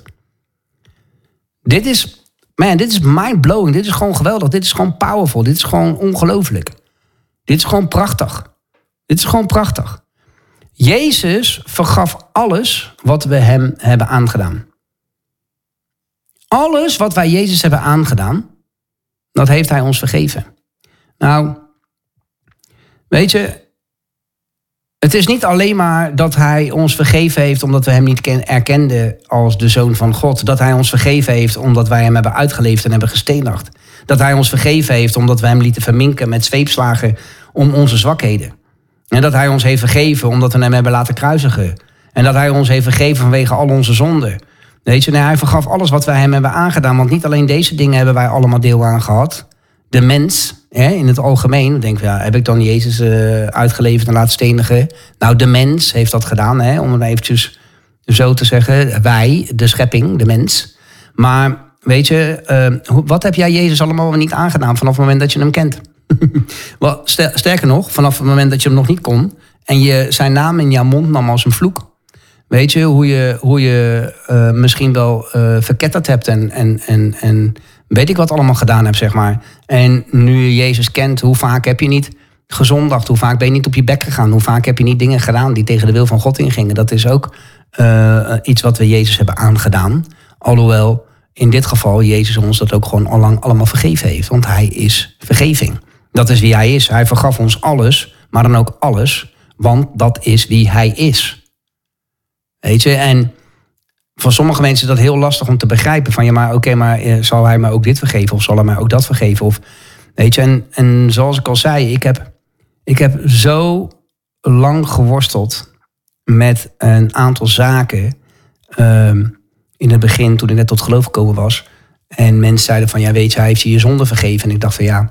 Dit is, man, dit is mind-blowing. Dit is gewoon geweldig. Dit is gewoon powerful. Dit is gewoon ongelooflijk. Dit is gewoon prachtig. Dit is gewoon prachtig. Jezus vergaf alles wat we hem hebben aangedaan. Alles wat wij Jezus hebben aangedaan, dat heeft hij ons vergeven. Nou, weet je, het is niet alleen maar dat hij ons vergeven heeft omdat we hem niet erkenden als de Zoon van God. Dat hij ons vergeven heeft omdat wij hem hebben uitgeleefd en hebben gestenigd. Dat hij ons vergeven heeft omdat we hem lieten verminken met zweepslagen om onze zwakheden. En dat hij ons heeft vergeven omdat we hem hebben laten kruisigen. En dat hij ons heeft vergeven vanwege al onze zonden. Weet je, nee, hij vergaf alles wat wij hem hebben aangedaan. Want niet alleen deze dingen hebben wij allemaal deel aan gehad. De mens, hè, in het algemeen. Dan denk ik, ja, heb ik dan Jezus uh, uitgeleverd en laten stenigen? Nou, de mens heeft dat gedaan, hè, om het eventjes zo te zeggen. Wij, de schepping, de mens. Maar weet je, uh, wat heb jij Jezus allemaal niet aangedaan vanaf het moment dat je hem kent? Wel, sterker nog, vanaf het moment dat je hem nog niet kon en je zijn naam in jouw mond nam als een vloek. Weet je, hoe je, hoe je uh, misschien wel uh, verketterd hebt en, en, en, en weet ik wat allemaal gedaan hebt, zeg maar. En nu je Jezus kent, hoe vaak heb je niet gezondigd? Hoe vaak ben je niet op je bek gegaan? Hoe vaak heb je niet dingen gedaan die tegen de wil van God ingingen? Dat is ook uh, iets wat we Jezus hebben aangedaan. Alhoewel in dit geval Jezus ons dat ook gewoon al lang allemaal vergeven heeft. Want hij is vergeving. Dat is wie hij is. Hij vergaf ons alles, maar dan ook alles. Want dat is wie hij is. Weet je, en voor sommige mensen is dat heel lastig om te begrijpen. Van ja, maar oké, okay, maar zal hij mij ook dit vergeven? Of zal hij mij ook dat vergeven? Of, weet je, en, en zoals ik al zei, ik heb, ik heb zo lang geworsteld met een aantal zaken. Um, in het begin, toen ik net tot geloof gekomen was. En mensen zeiden van, ja, weet je, hij heeft je je zonde vergeven. En ik dacht van, ja,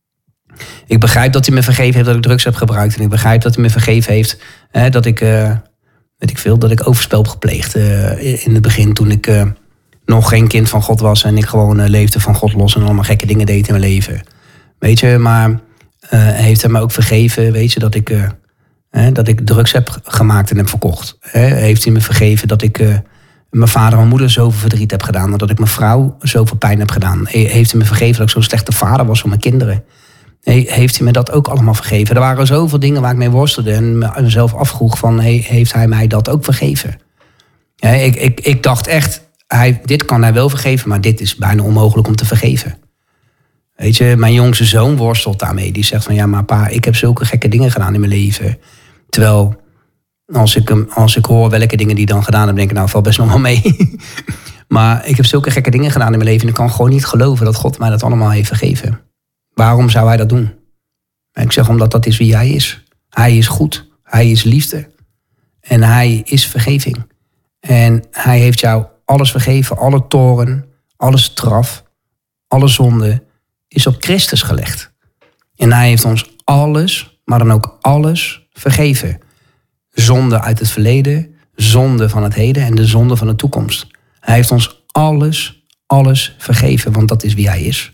ik begrijp dat hij me vergeven heeft dat ik drugs heb gebruikt. En ik begrijp dat hij me vergeven heeft hè, dat ik... Uh, weet ik veel, dat ik overspel heb gepleegd uh, in het begin toen ik uh, nog geen kind van God was en ik gewoon uh, leefde van God los en allemaal gekke dingen deed in mijn leven. Weet je, maar uh, heeft hij me ook vergeven, weet je, dat ik, uh, uh, dat ik drugs heb gemaakt en heb verkocht. Uh, heeft hij me vergeven dat ik uh, mijn vader en mijn moeder zoveel verdriet heb gedaan en dat ik mijn vrouw zoveel pijn heb gedaan. Heeft hij me vergeven dat ik zo'n slechte vader was voor mijn kinderen. Heeft hij me dat ook allemaal vergeven? Er waren zoveel dingen waar ik mee worstelde en mezelf afvroeg van, heeft hij mij dat ook vergeven? Ja, ik, ik, ik dacht echt, hij, dit kan hij wel vergeven, maar dit is bijna onmogelijk om te vergeven. Weet je, mijn jongste zoon worstelt daarmee. Die zegt van, ja maar pa, ik heb zulke gekke dingen gedaan in mijn leven. Terwijl, als ik, hem, als ik hoor welke dingen die dan gedaan heb, denk ik, nou, valt best nog wel mee. Maar ik heb zulke gekke dingen gedaan in mijn leven en ik kan gewoon niet geloven dat God mij dat allemaal heeft vergeven. Waarom zou hij dat doen? Ik zeg omdat dat is wie hij is. Hij is goed. Hij is liefde. En hij is vergeving. En hij heeft jou alles vergeven. Alle toorn, alle straf, alle zonde is op Christus gelegd. En hij heeft ons alles, maar dan ook alles vergeven. Zonde uit het verleden, zonde van het heden en de zonde van de toekomst. Hij heeft ons alles, alles vergeven, want dat is wie hij is.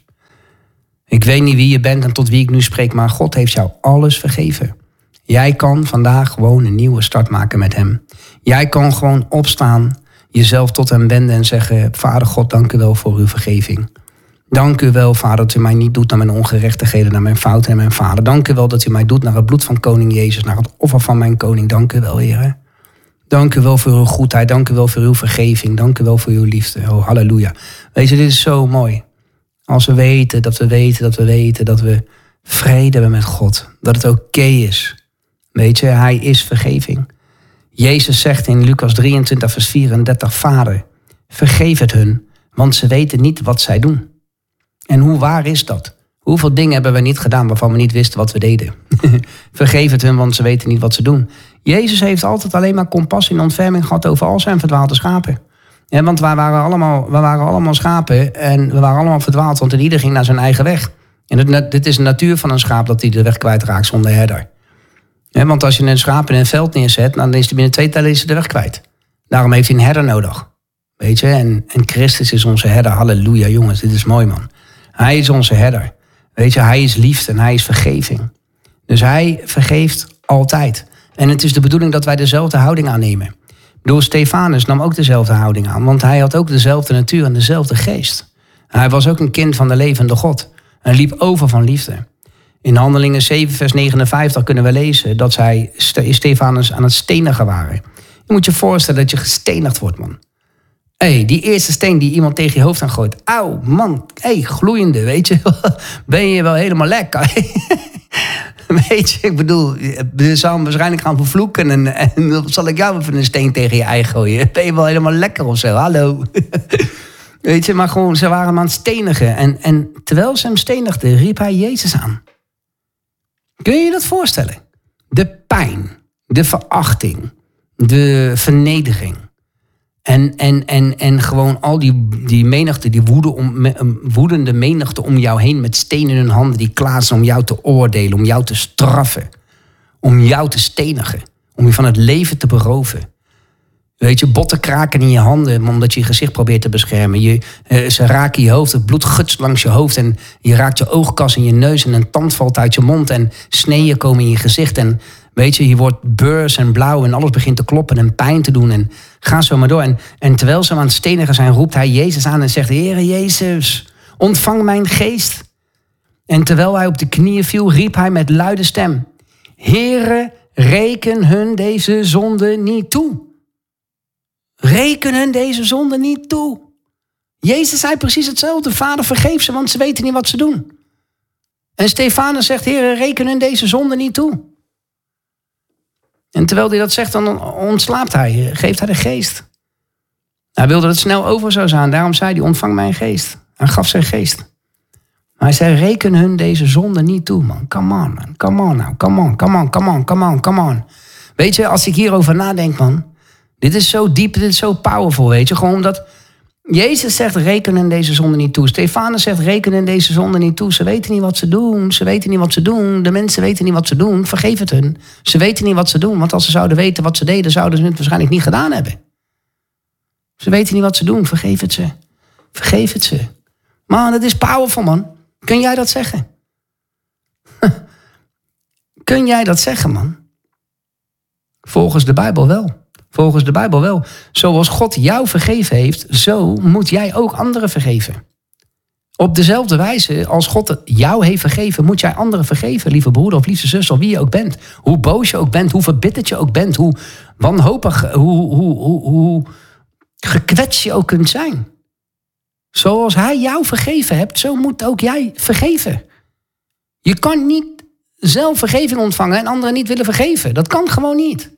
Ik weet niet wie je bent en tot wie ik nu spreek, maar God heeft jou alles vergeven. Jij kan vandaag gewoon een nieuwe start maken met hem. Jij kan gewoon opstaan, jezelf tot hem wenden en zeggen, Vader God, dank u wel voor uw vergeving. Dank u wel, Vader, dat u mij niet doet naar mijn ongerechtigheden, naar mijn fouten en mijn vader. Dank u wel dat u mij doet naar het bloed van koning Jezus, naar het offer van mijn koning. Dank u wel, Heer. Dank u wel voor uw goedheid, dank u wel voor uw vergeving, dank u wel voor uw liefde. Oh, halleluja. Weet je, dit is zo mooi. Als we weten, dat we weten, dat we weten, dat we vrede hebben met God. Dat het oké is. Weet je, hij is vergeving. Jezus zegt in Lucas drieëntwintig vers vierendertig, Vader, vergeef het hun, want ze weten niet wat zij doen. En hoe waar is dat? Hoeveel dingen hebben we niet gedaan waarvan we niet wisten wat we deden? Vergeef het hun, want ze weten niet wat ze doen. Jezus heeft altijd alleen maar compassie en ontferming gehad over al zijn verdwaalde schapen. Ja, want wij waren, allemaal, wij waren allemaal schapen en we waren allemaal verdwaald, want ieder ging naar zijn eigen weg. En het, dit is de natuur van een schaap dat hij de weg kwijtraakt zonder herder. Ja, want als je een schaap in een veld neerzet, dan is hij binnen twee tellen is hij de weg kwijt. Daarom heeft hij een herder nodig. Weet je, en, en Christus is onze herder. Halleluja, jongens, dit is mooi, man. Hij is onze herder. Weet je, hij is liefde en hij is vergeving. Dus hij vergeeft altijd. En het is de bedoeling dat wij dezelfde houding aannemen. Ik bedoel, Stefanus nam ook dezelfde houding aan, want hij had ook dezelfde natuur en dezelfde geest. Hij was ook een kind van de levende God. Hij liep over van liefde. In Handelingen zeven vers negenenvijftig kunnen we lezen dat zij Stefanus aan het stenigen waren. Je moet je voorstellen dat je gestenigd wordt, man. Hé, hey, die eerste steen die iemand tegen je hoofd aan gooit. Auw, man, hé, hey, gloeiende, weet je. Ben je wel helemaal lekker. Weet je, ik bedoel, je zou hem waarschijnlijk gaan vervloeken en, en dan zal ik jou even een steen tegen je ei gooien. Ben je wel helemaal lekker of zo, hallo. Weet je, maar gewoon, ze waren hem aan het stenigen. En, en terwijl ze hem stenigden, riep hij Jezus aan. Kun je je dat voorstellen? De pijn, de verachting, de vernedering. En, en, en, en gewoon al die, die menigte, die woede om, woedende menigte om jou heen met stenen in hun handen die klaar zijn om jou te oordelen, om jou te straffen, om jou te stenigen, om je van het leven te beroven. Weet je, botten kraken in je handen omdat je je gezicht probeert te beschermen. Je, uh, ze raken je hoofd, het bloed gutst langs je hoofd en je raakt je oogkas in je neus en een tand valt uit je mond en sneeën komen in je gezicht. En Weet je, hier wordt beurs en blauw en alles begint te kloppen en pijn te doen. En ga zo maar door. En, en terwijl ze hem aan het stenigen zijn, roept hij Jezus aan en zegt, Heere Jezus, ontvang mijn geest. En terwijl hij op de knieën viel, riep hij met luide stem, Heere, reken hun deze zonde niet toe. Reken hun deze zonde niet toe. Jezus zei precies hetzelfde. Vader, vergeef ze, want ze weten niet wat ze doen. En Stefanus zegt, Heere, reken hun deze zonde niet toe. En terwijl hij dat zegt, dan ontslaapt hij. Geeft hij de geest. Hij wilde dat het snel over zou zijn. Daarom zei hij, ontvang mijn geest. Hij gaf zijn geest. Maar hij zei, reken hun deze zonde niet toe, man. Come on, man. Come on nou. Come on, come on, come on, come on, come on. Weet je, als ik hierover nadenk, man. Dit is zo diep, dit is zo powerful, weet je. Gewoon omdat Jezus zegt, reken hun deze zonde niet toe. Stefanus zegt, reken hun deze zonde niet toe. Ze weten niet wat ze doen. Ze weten niet wat ze doen. De mensen weten niet wat ze doen. Vergeef het hun. Ze weten niet wat ze doen. Want als ze zouden weten wat ze deden, zouden ze het waarschijnlijk niet gedaan hebben. Ze weten niet wat ze doen. Vergeef het ze. Vergeef het ze. Man, dat is powerful, man. Kun jij dat zeggen? Kun jij dat zeggen, man? Volgens de Bijbel wel. Volgens de Bijbel wel. Zoals God jou vergeven heeft, zo moet jij ook anderen vergeven. Op dezelfde wijze als God jou heeft vergeven, moet jij anderen vergeven, lieve broeder of lieve zus, of wie je ook bent. Hoe boos je ook bent, hoe verbitterd je ook bent, hoe wanhopig, hoe, hoe, hoe, hoe gekwetst je ook kunt zijn. Zoals hij jou vergeven hebt, zo moet ook jij vergeven. Je kan niet zelf vergeving ontvangen en anderen niet willen vergeven. Dat kan gewoon niet.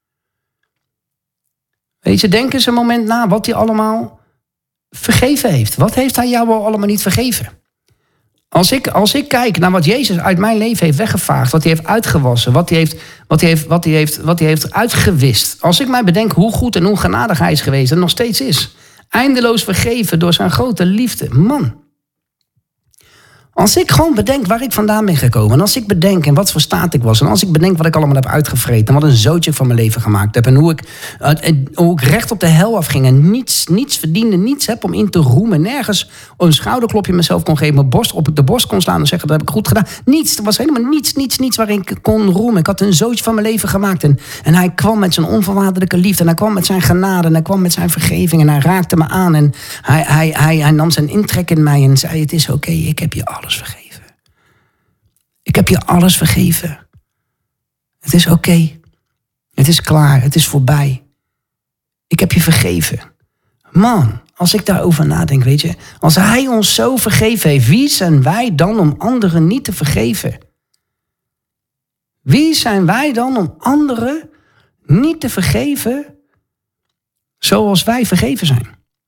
Weet je, denk eens een moment na wat hij allemaal vergeven heeft. Wat heeft hij jou al allemaal niet vergeven? Als ik, als ik kijk naar wat Jezus uit mijn leven heeft weggevaagd, wat hij heeft uitgewassen, wat hij heeft, wat hij heeft, wat hij heeft, wat hij heeft uitgewist. Als ik mij bedenk hoe goed en hoe genadig hij is geweest en nog steeds is. Eindeloos vergeven door zijn grote liefde. Man. Als ik gewoon bedenk waar ik vandaan ben gekomen. En als ik bedenk in wat voor staat ik was. En als ik bedenk wat ik allemaal heb uitgevreten. En wat een zootje van mijn leven gemaakt heb. En hoe ik, uh, hoe ik recht op de hel afging. En niets, niets verdiende. Niets heb om in te roemen. Nergens een schouderklopje mezelf kon geven. Mijn borst op de borst kon slaan en zeggen dat heb ik goed gedaan. Niets. Er was helemaal niets, niets, niets waarin ik kon roemen. Ik had een zootje van mijn leven gemaakt. En, en hij kwam met zijn onvoorwaardelijke liefde. En hij kwam met zijn genade. En hij kwam met zijn vergeving. En hij raakte me aan. En hij, hij, hij, hij nam zijn intrek in mij. En zei het is oké. Okay, ik heb je alles vergeven. Ik heb je alles vergeven. Het is oké. Okay. Het is klaar. Het is voorbij. Ik heb je vergeven. Man, als ik daarover nadenk, weet je. Als hij ons zo vergeven heeft, wie zijn wij dan om anderen niet te vergeven? Wie zijn wij dan om anderen niet te vergeven zoals wij vergeven zijn?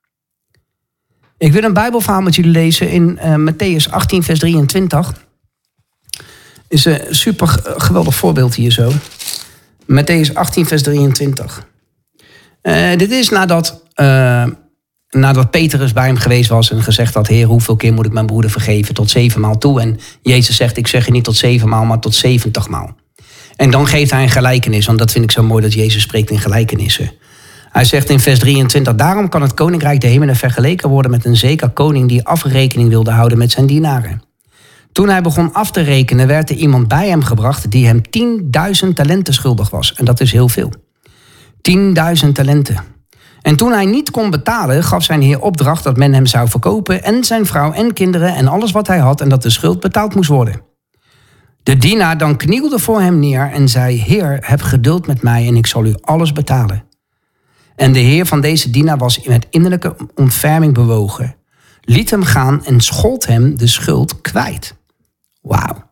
Ik wil een Bijbelverhaal met jullie lezen in uh, Mattheüs achttien vers drieëntwintig. Is een super geweldig voorbeeld hier zo. Mattheüs achttien vers drieëntwintig. Uh, dit is nadat, uh, nadat Petrus bij hem geweest was en gezegd had, Heer, hoeveel keer moet ik mijn broeder vergeven? Tot zevenmaal toe. En Jezus zegt, ik zeg je niet tot zevenmaal, maar tot zeventigmaal. En dan geeft hij een gelijkenis, want dat vind ik zo mooi dat Jezus spreekt in gelijkenissen. Hij zegt in vers drieëntwintig, daarom kan het koninkrijk der hemelen vergeleken worden met een zeker koning die afrekening wilde houden met zijn dienaren. Toen hij begon af te rekenen, werd er iemand bij hem gebracht die hem tienduizend talenten schuldig was. En dat is heel veel. tienduizend talenten. En toen hij niet kon betalen, gaf zijn heer opdracht dat men hem zou verkopen en zijn vrouw en kinderen en alles wat hij had en dat de schuld betaald moest worden. De dienaar dan knielde voor hem neer en zei, Heer, heb geduld met mij en ik zal u alles betalen. En de heer van deze dienaar was met innerlijke ontferming bewogen, liet hem gaan en schold hem de schuld kwijt. Wauw.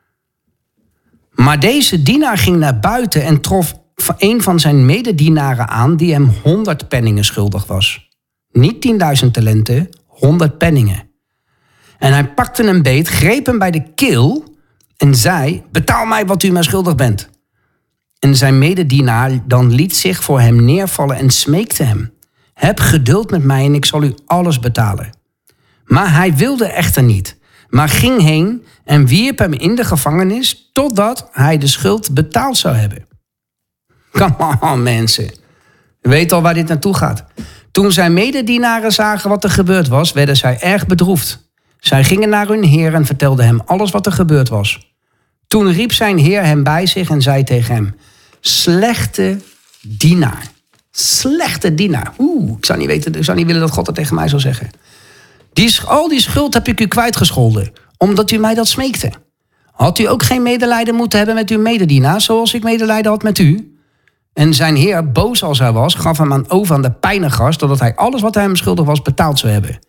Maar deze dienaar ging naar buiten en trof een van zijn mededienaren aan die hem honderd penningen schuldig was. Niet tienduizend talenten, honderd penningen. En hij pakte hem beet, greep hem bij de keel en zei, betaal mij wat u mij schuldig bent. En zijn mededienaar dan liet zich voor hem neervallen en smeekte hem, heb geduld met mij en ik zal u alles betalen. Maar hij wilde echter niet, maar ging heen en wierp hem in de gevangenis totdat hij de schuld betaald zou hebben. Come on, mensen. U weet al waar dit naartoe gaat. Toen zijn mededienaren zagen wat er gebeurd was, werden zij erg bedroefd. Zij gingen naar hun heer en vertelden hem alles wat er gebeurd was. Toen riep zijn heer hem bij zich en zei tegen hem... Slechte dienaar. Slechte dienaar. Oeh, ik zou niet weten, ik zou niet willen dat God dat tegen mij zou zeggen. Die, al die schuld heb ik u kwijtgescholden, omdat u mij dat smeekte. Had u ook geen medelijden moeten hebben met uw mededienaar, zoals ik medelijden had met u? En zijn heer, boos als hij was, gaf hem aan over aan de pijnigers, totdat hij alles wat hij hem schuldig was betaald zou hebben.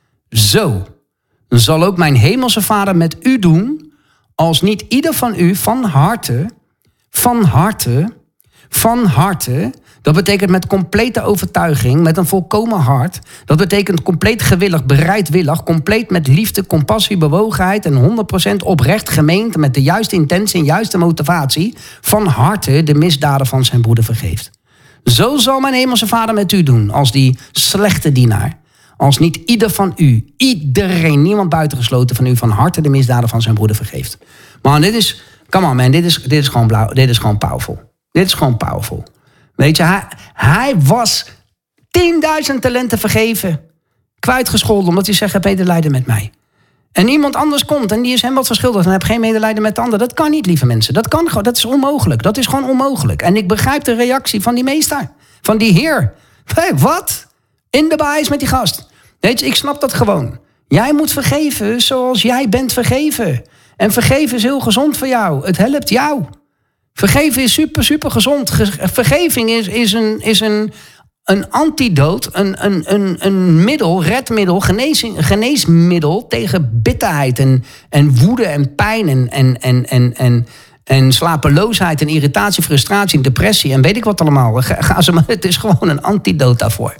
Zo zal ook mijn hemelse vader met u doen, als niet ieder van u van harte, van harte, van harte... Dat betekent met complete overtuiging, met een volkomen hart. Dat betekent compleet gewillig, bereidwillig, compleet met liefde, compassie, bewogenheid en honderd procent oprecht gemeend met de juiste intentie en juiste motivatie van harte de misdaden van zijn broeder vergeeft. Zo zal mijn hemelse vader met u doen als die slechte dienaar. Als niet ieder van u, iedereen, niemand buitengesloten van u van harte de misdaden van zijn broeder vergeeft. Man, dit is, come on man, dit is, dit is gewoon blauw, dit is gewoon powerful. Dit is gewoon powerful. Weet je, hij, hij was tienduizend talenten vergeven. Kwijtgescholden, omdat hij zegt, heb medelijden met mij. En iemand anders komt en die is hem wat verschuldigd en heb geen medelijden met de ander. Dat kan niet, lieve mensen. Dat kan gewoon, dat is onmogelijk. Dat is gewoon onmogelijk. En ik begrijp de reactie van die meester. Van die heer. Hey, wat? In de baai is met die gast. Weet je, ik snap dat gewoon. Jij moet vergeven zoals jij bent vergeven. En vergeven is heel gezond voor jou. Het helpt jou. Vergeven is super, super gezond. Vergeving is, is, een, is een, een antidoot, een, een, een, een middel, redmiddel, genezing, geneesmiddel tegen bitterheid en, en woede en pijn en, en, en, en, en, en slapeloosheid en irritatie, frustratie en depressie en weet ik wat allemaal. Ga, ga ze maar, het is gewoon een antidoot daarvoor.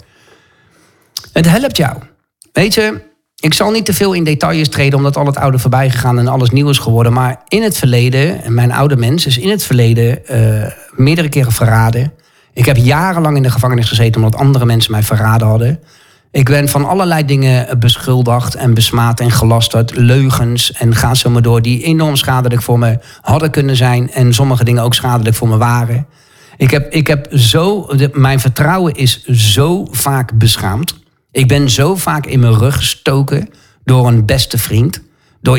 Het helpt jou. Weet je... Ik zal niet te veel in details treden, omdat al het oude voorbij gegaan en alles nieuw is geworden. Maar in het verleden, en mijn oude mens is in het verleden uh, meerdere keren verraden. Ik heb jarenlang in de gevangenis gezeten omdat andere mensen mij verraden hadden. Ik ben van allerlei dingen beschuldigd en besmaad en gelasterd. Leugens en ga zo maar door, die enorm schadelijk voor me hadden kunnen zijn. En sommige dingen ook schadelijk voor me waren. Ik heb, ik heb zo, mijn vertrouwen is zo vaak beschaamd. Ik ben zo vaak in mijn rug gestoken door een beste vriend.